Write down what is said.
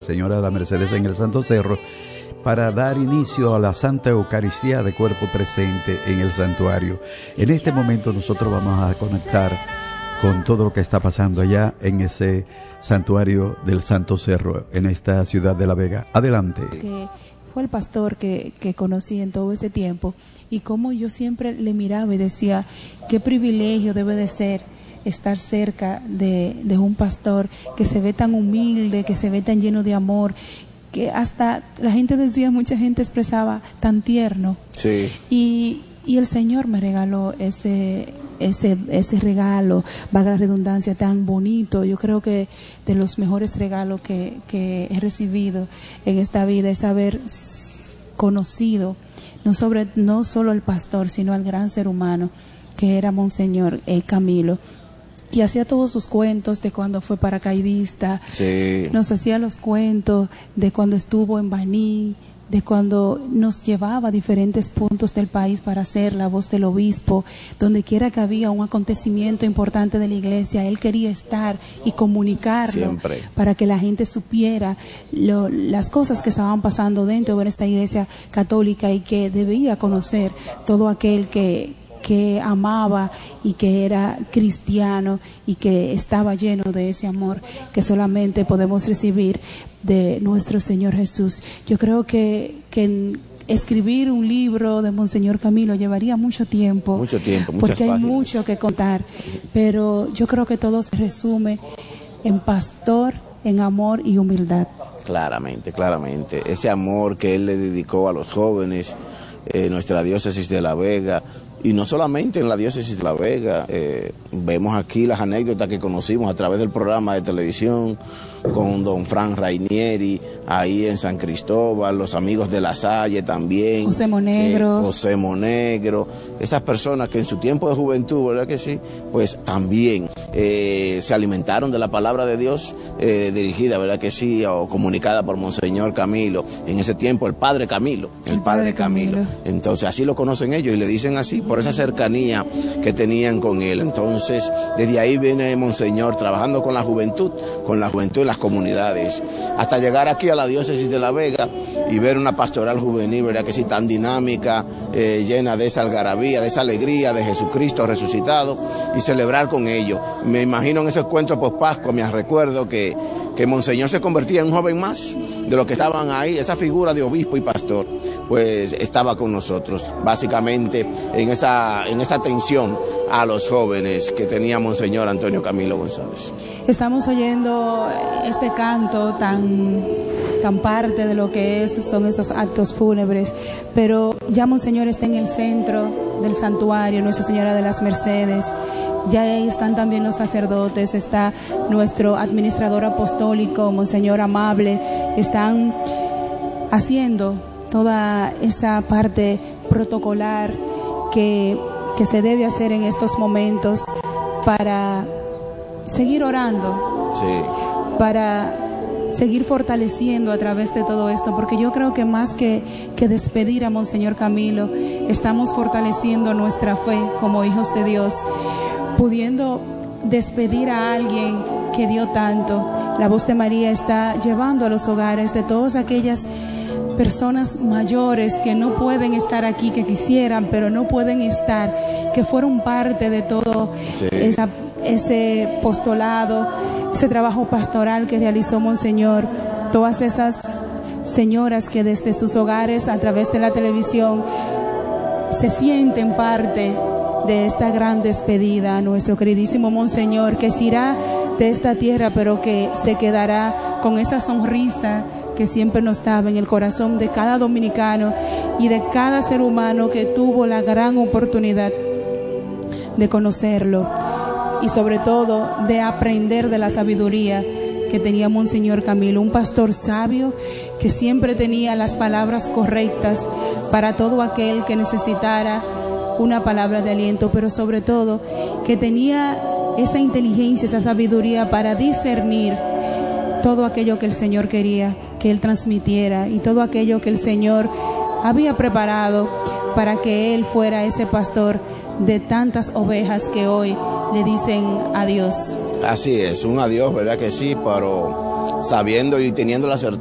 Señora de la Mercedes en el Santo Cerro, para dar inicio a la Santa Eucaristía de cuerpo presente en el santuario. En este momento nosotros vamos a conectar con todo lo que está pasando allá en ese santuario del Santo Cerro, en esta ciudad de La Vega. Adelante. Que fue el pastor que conocí en todo ese tiempo, y como yo siempre le miraba y decía, qué privilegio debe de ser estar cerca de un pastor que se ve tan humilde, que se ve tan lleno de amor, que hasta la gente decía, mucha gente expresaba, tan tierno. Sí. Y el Señor me regaló ese regalo, valga la redundancia, tan bonito. Yo creo que de los mejores regalos que he recibido en esta vida es haber conocido no solo al pastor, sino al gran ser humano que era Monseñor Camilo. Y hacía todos sus cuentos de cuando fue paracaidista. Sí. Nos hacía los cuentos de cuando estuvo en Baní, de cuando nos llevaba a diferentes puntos del país para hacer la voz del obispo. Donde quiera que había un acontecimiento importante de la iglesia, él quería estar y comunicarlo. Siempre. Para que la gente supiera las cosas que estaban pasando dentro de esta iglesia católica, y que debía conocer todo aquel que amaba y que era cristiano y que estaba lleno de ese amor que solamente podemos recibir de nuestro Señor Jesús. Yo creo que escribir un libro de Monseñor Camilo llevaría mucho tiempo, muchas porque hay páginas. mucho que contar, pero yo creo que todo se resume en pastor, en amor y humildad. Claramente. Ese amor que él le dedicó a los jóvenes, nuestra diócesis de La Vega. Y no solamente en la diócesis de La Vega, vemos aquí las anécdotas que conocimos a través del programa de televisión con don Fran Rainieri, ahí en San Cristóbal, los amigos de La Salle también. José Monegro, esas personas que en su tiempo de juventud, ¿verdad que sí? Pues también se alimentaron de la palabra de Dios, dirigida, ¿verdad que sí? O comunicada por Monseñor Camilo, en ese tiempo el Padre Camilo. Entonces así lo conocen ellos y le dicen así, por esa cercanía que tenían con él. Entonces, desde ahí viene Monseñor trabajando con la juventud en las comunidades, hasta llegar aquí a la diócesis de La Vega y ver una pastoral juvenil, ¿verdad que sí? Tan dinámica, llena de esa algarabía, de esa alegría de Jesucristo resucitado, y celebrar con ellos. Me imagino en ese encuentro post-Pascua, me recuerdo que Monseñor se convertía en un joven más de los que estaban ahí. Esa figura de obispo y pastor pues estaba con nosotros, básicamente en esa atención a los jóvenes que tenía Monseñor Antonio Camilo González. Estamos oyendo este canto tan parte de lo que son esos actos fúnebres, pero ya Monseñor está en el centro del santuario, Nuestra Señora de las Mercedes. Ya ahí están también los sacerdotes, está nuestro administrador apostólico, Monseñor Amable. Están haciendo toda esa parte protocolar que se debe hacer en estos momentos para seguir orando, sí, para seguir fortaleciendo a través de todo esto, porque yo creo que más que despedir a Monseñor Camilo, estamos fortaleciendo nuestra fe como hijos de Dios, pudiendo despedir a alguien que dio tanto. La Voz de María está llevando a los hogares de todas aquellas personas mayores que no pueden estar aquí, que quisieran, pero no pueden estar, que fueron parte de todo, sí, ese apostolado, ese trabajo pastoral que realizó Monseñor. Todas esas señoras que desde sus hogares, a través de la televisión, se sienten parte de esta gran despedida a nuestro queridísimo Monseñor, que se irá de esta tierra, pero que se quedará con esa sonrisa que siempre nos estaba en el corazón de cada dominicano y de cada ser humano que tuvo la gran oportunidad de conocerlo, y sobre todo de aprender de la sabiduría que tenía Monseñor Camilo, un pastor sabio que siempre tenía las palabras correctas para todo aquel que necesitara una palabra de aliento, pero sobre todo que tenía esa inteligencia, esa sabiduría para discernir todo aquello que el Señor quería que él transmitiera y todo aquello que el Señor había preparado para que él fuera ese pastor de tantas ovejas que hoy le dicen adiós. Así es, un adiós, ¿verdad que sí? Pero sabiendo y teniendo la certeza